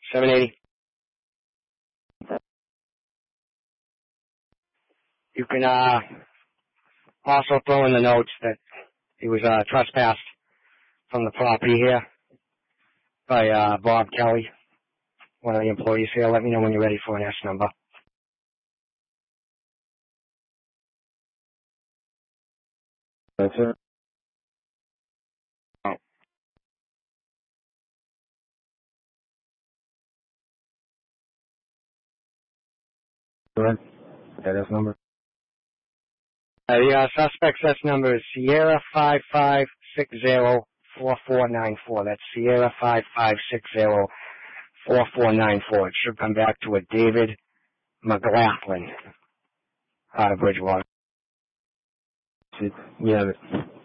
780. You can also throw in the notes that he was trespassed from the property here by Bob Kelly, one of the employees here. Let me know when you're ready for an S number. That's it. Oh. Go ahead. That S number. The suspect's S number is Sierra 55604494. That's Sierra 55604494. It should come back to a David McLaughlin out of Bridgewater. We have it.